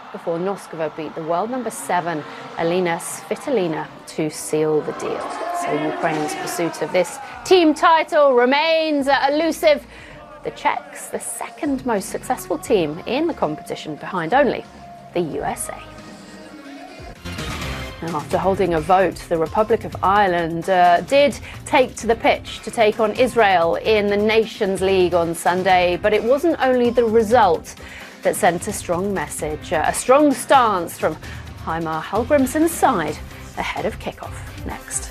before Noskova beat the world number 7, Elina Svitolina, to seal the deal. So Ukraine's pursuit of this team title remains elusive. The Czechs, the second most successful team in the competition, behind only the USA. Now, after holding a vote, the Republic of Ireland did take to the pitch to take on Israel in the Nations League on Sunday, but it wasn't only the result that sent a strong message, a strong stance from Heimar Hallgrimsson's side ahead of kickoff. Next.